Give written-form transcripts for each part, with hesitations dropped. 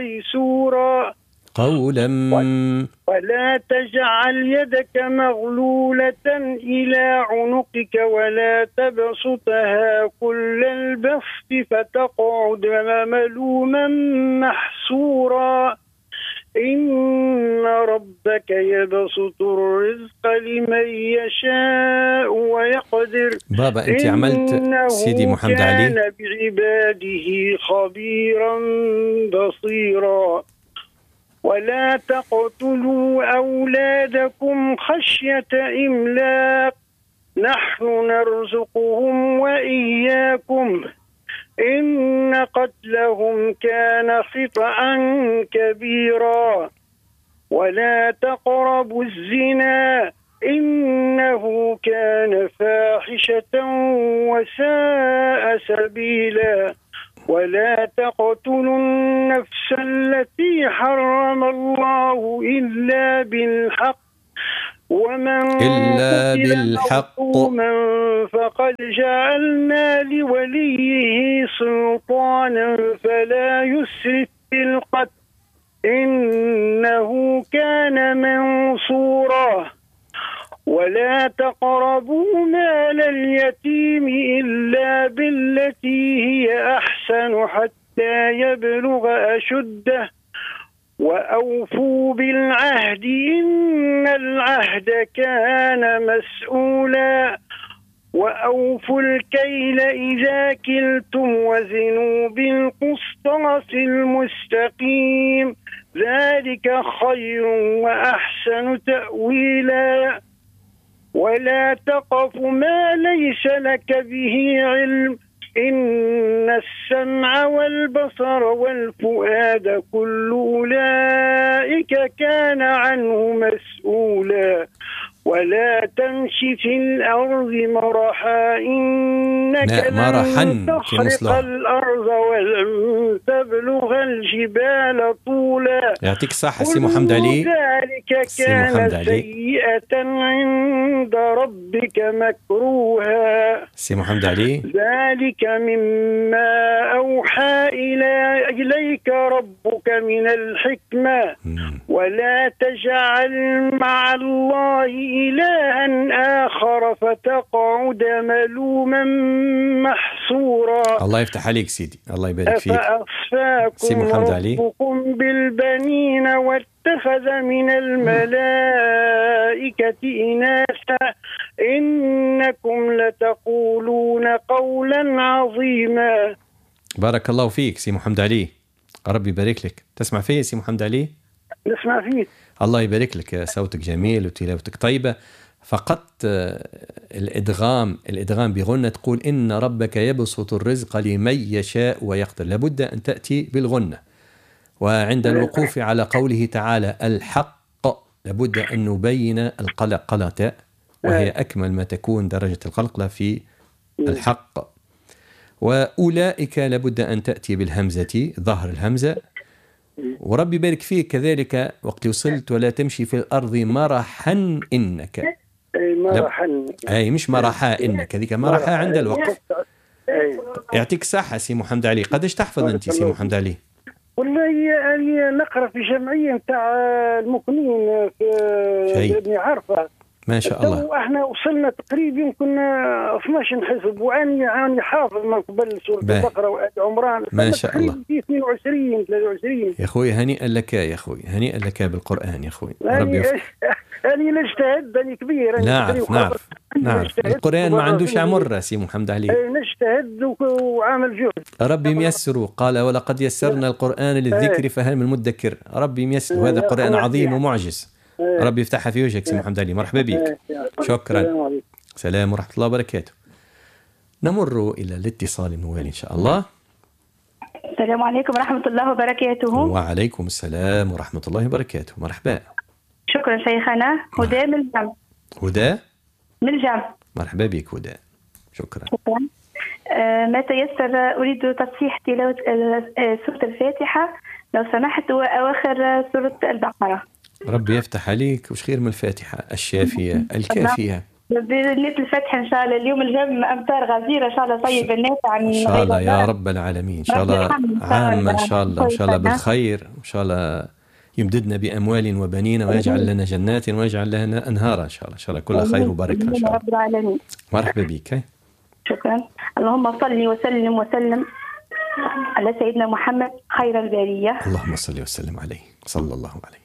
ميسورا قولا ولا تجعل يدك مغلولة إلى عنقك ولا تبسطها كل البسط فتقعد ملوما محسورا إن ربك يبسط الرزق لمن يشاء ويقدر بابا أنت عملت سيدي محمد علي كان بعباده خبيرا بصيرا ولا تقتلوا أولادكم خشية إملاق نحن نرزقهم وإياكم إن قتلهم كان خطأ كبيرا ولا تقربوا الزنا إنه كان فاحشة وساء سبيلا ولا تقتلوا النفس التي حرم الله إلا بالحق ومن إلا بالحق فقد جعلنا لوليه سلطانا فلا يسرف في القتل إنه كان منصورا ولا تقربوا مال اليتيم إلا بالتي هي أحسن حتى يبلغ أشده وأوفوا بالعهد إن العهد كان مسؤولا وأوفوا الكيل إذا كلتم وزنوا بالقسطاس المستقيم ذلك خير وأحسن تأويلا ولا تقف ما ليس لك به علم إن السمع والبصر والفؤاد كل أولئك كان عنه مسؤولا ولا تمشي في الأرض مرحا إنك لن تخرق الأرض ولن تبلغ الجبال طولا يعطيك الصحة سي محمد علي ذلك كان سيئة عند ربك مكروها سي محمد علي ذلك مما أوحى إليك ربك من الحكمة ولا تجعل مع الله إلها آخر فتقعد ملوما محسورا الله يفتح عليك سيدي الله يبارك فيك سي محمد علي ربكم بالبنين واتخذ من الملائكة إناثا إنكم لتقولون قولا عظيما. بارك الله فيك سي محمد علي ربي يبارك لك. تسمع فيه سي محمد علي؟ نسمع فيه. الله يبارك لك صوتك جميل وتلاوتك طيبة. فقط الإدغام بغنة تقول إن ربك يبسط الرزق لمن يشاء ويقدر لابد أن تأتي بالغنة. وعند الوقوف على قوله تعالى الحق لابد أن نبين القلقلة وهي أكمل ما تكون درجة القلقلة في الحق. وأولئك لابد أن تأتي بالهمزة ظهر الهمزة. وربي يبارك فيك كذلك وقت وصلت ولا تمشي في الأرض مرحا إنك مرحا أي مش مرحا إنك هذيك مرحا عند الوقف. يعطيك صحة سي محمد علي. قديش تحفظ أنت سي محمد علي؟ والله أنا نقرأ في جمعية نتاع المقنين في ابن عرفة ما شاء الله. واحنا وصلنا تقريبا كنا 12 حزب واني حافظ من قبل سوره البقره وآل عمران ما شاء الله في 22 23 يا اخوي. هنيئا لك يا اخوي هنيئا لك بالقران يا اخوي. ربي أنا نجتهد أنا كبير. نعرف القرآن ما عندوش عمر سي محمد علي. نجتهد وعامل جهد. ربي ميسر قال ولقد يسرنا القرآن للذكر فهل من مدكر. ربي ميسر وهذا قرآن عظيم ومعجز. ربي يفتحها في وجهك سي محمد علي. مرحبا بك. شكرا. سلام ورحمة الله وبركاته. نمر إلى الاتصال الموالي إن شاء الله. السلام عليكم ورحمة الله وبركاته. وعليكم السلام ورحمة الله وبركاته. مرحبا. شكرا شيخنا. هدى من الجم. هدى من الجم. مرحبا بك هدى. شكرا. ما تيسر أريد تصحيح تلاوة سورة الفاتحة لو سمحت وأواخر سورة البقرة. ربي يفتح عليك. وش خير من الفاتحة الشافية الكافية. بنية الفتح إن شاء الله. اليوم الجم أمطار غزيرة إن شاء الله طيب الناس عن إن شاء الله يا رب العالمين. إن شاء الله عامة إن شاء الله، إن شاء الله بالخير، إن شاء الله يمددنا بأموال وبنين ويجعل لنا جنات ويجعل لنا أنهارا إن شاء الله. إن شاء الله كل خير وبركة إن شاء الله. رب العالمين. مرحبا بك. شكرا. اللهم صل وسلم على سيدنا محمد خير البرية. اللهم صل وسلم عليه صلى الله عليه.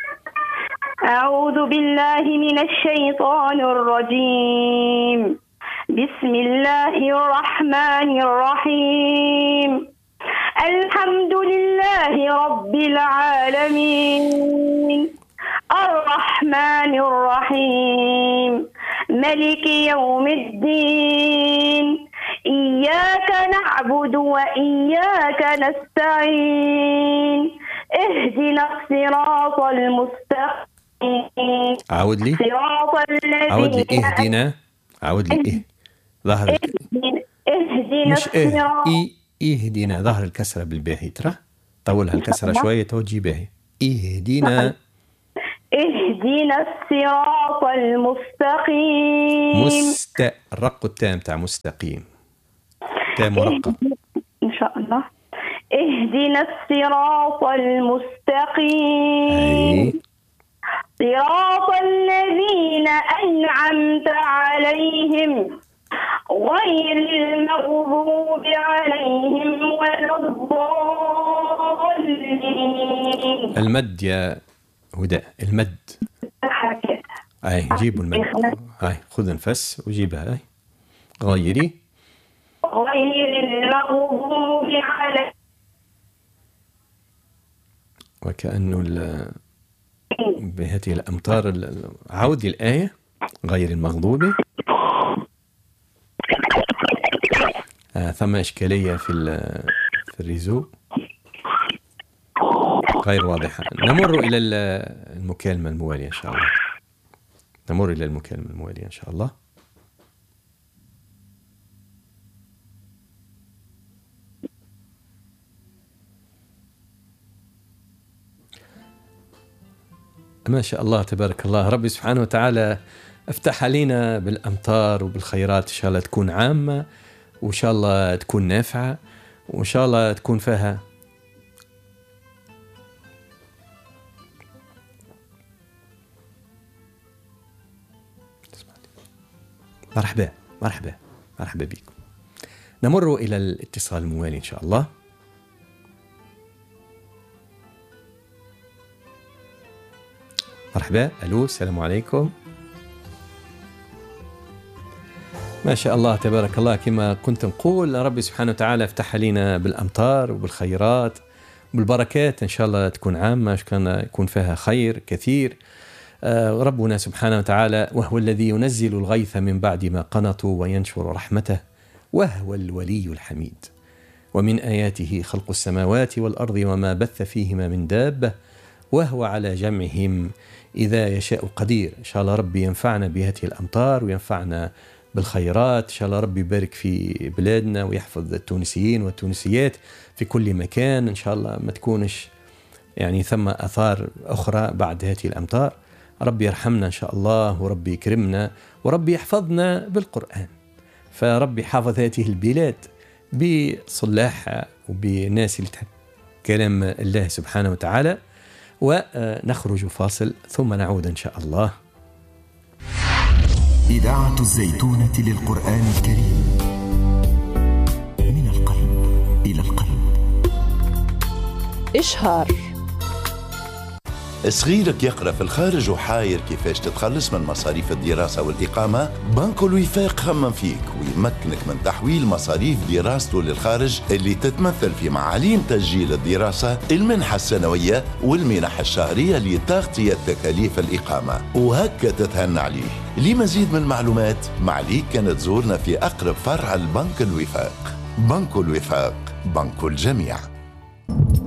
أعوذ بالله من الشيطان الرجيم. بسم الله الرحمن الرحيم. الحمد لله رب العالمين الرحمن الرحيم ملك يوم الدين إياك نعبد وإياك نستعين اهدنا الصراط المستقيم. عود لي اهدنا. عود لي ظهر اهدنا مش اهدنا ظهر الكسرة بالباهي، ترى طولها الكسرة شوية توجي باهي. اهدنا الصراط المستقيم. رق التام تاع مستقيم، تام مرقق إن شاء الله. اهدنا الصراط المستقيم صراط الذين أنعمت عليهم غير المغضوب عليهم ولا الضالين. المد يا هدى، المد. جيبوا المد. خذ نفس وجيبها. غير المغضوب عليهم. وكأنه بهذه الأمطار. عودي الآية غير المغضوب. ثم إشكالية في الريزو غير واضحة. نمر إلى المكالمة الموالية إن شاء الله. نمر إلى المكالمة الموالية إن شاء الله. ما شاء الله تبارك الله. ربي سبحانه وتعالى افتح علينا بالأمطار وبالخيرات، إن شاء الله تكون عامة، وإن شاء الله تكون نافعة، وإن شاء الله تكون فيها مرحبا بكم. نمر إلى الاتصال الموالي إن شاء الله. مرحبا. ألو، السلام عليكم. ما شاء الله تبارك الله. كما كنت نقول ربي سبحانه وتعالى افتح علينا بالأمطار وبالخيرات وبالبركات، إن شاء الله تكون عامة، يكون فيها خير كثير. ربنا سبحانه وتعالى وهو الذي ينزل الغيث من بعد ما قنطوا وينشر رحمته وهو الولي الحميد. ومن آياته خلق السماوات والأرض وما بث فيهما من دابة وهو على جمعهم إذا يشاء قدير. إن شاء الله ربي ينفعنا بهذه الأمطار وينفعنا بالخيرات. إن شاء الله ربي يبارك في بلادنا ويحفظ التونسيين والتونسيات في كل مكان. إن شاء الله ما تكونش يعني ثم آثار أخرى بعد هذه الأمطار. ربي يرحمنا إن شاء الله، وربي يكرمنا، وربي يحفظنا بالقرآن. فربي حافظ هذه البلاد بصلاحها وبناس اللي كلام الله سبحانه وتعالى. ونخرج فاصل ثم نعود إن شاء الله. إذاعة الزيتونة للقرآن الكريم، من القلب إلى القلب. إشهار. صغيرك يقرأ في الخارج وحاير كيفاش تتخلص من مصاريف الدراسة والإقامة؟ بنك الوفاق خمم فيك ويمكنك من تحويل مصاريف دراسته للخارج اللي تتمثل في معاليم تسجيل الدراسة، المنحة السنوية والمنح الشهرية لتغطية تكاليف الإقامة، وهكا تتهنى عليه. لمزيد من المعلومات معليك كانت تزورنا في أقرب فرع البنك الوفاق. بنك الوفاق، بنك الجميع.